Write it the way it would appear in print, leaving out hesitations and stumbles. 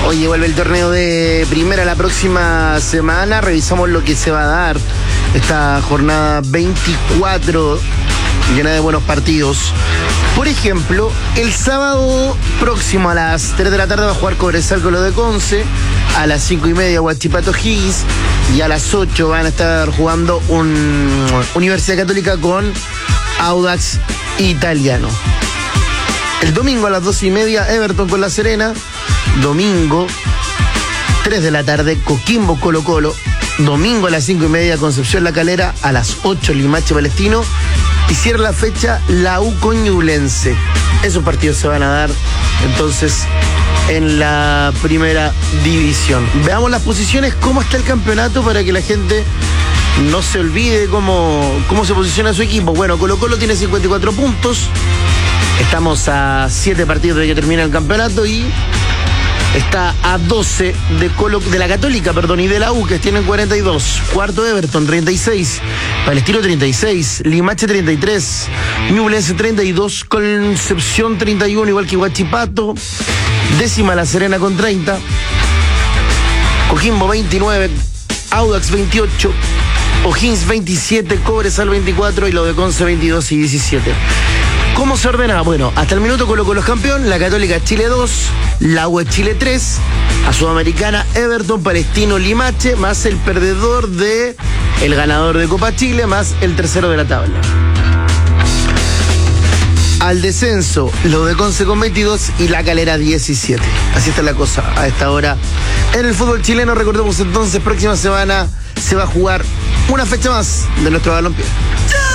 Oye, vuelve el torneo de primera la próxima semana. Revisamos lo que se va a dar esta jornada 24, llena de buenos partidos. Por ejemplo, el sábado próximo a las 3 de la tarde va a jugar Cobresal con lo de Conce. A las 5:30 Huachipato Higgins. Y a las 8 van a estar jugando Universidad Católica con Audax Italiano. El domingo a las 2:30 Everton con La Serena. Domingo, 3 de la tarde, Coquimbo Colo Colo. Domingo a las 5:30 Concepción La Calera. A las 8 Limache Palestino. Y cierra la fecha la U con Ñublense. Esos partidos se van a dar entonces en la primera división. Veamos las posiciones, cómo está el campeonato para que la gente no se olvide cómo se posiciona su equipo. Bueno, Colo Colo tiene 54 puntos. Estamos a 7 partidos de que termine el campeonato y está a 12 de la Católica, y de la U, que tienen 42. Cuarto Everton, 36. Palestino, 36. Limache, 33. Ñublense, 32. Concepción, 31, igual que Huachipato. Décima La Serena con 30. Coquimbo, 29. Audax, 28. O'Higgins, 27. Cobresal, 24. Y lo de Conce, 22 y 17. ¿Cómo se ordena? Bueno, hasta el minuto Colo Colo es campeón, la Católica Chile 2, la U Chile 3, a Sudamericana Everton, Palestino, Limache, más el perdedor el ganador de Copa Chile, más el tercero de la tabla. Al descenso, lo de Conce con 22 y la Calera 17. Así está la cosa a esta hora en el fútbol chileno. Recordemos entonces, próxima semana se va a jugar una fecha más de nuestro balompié.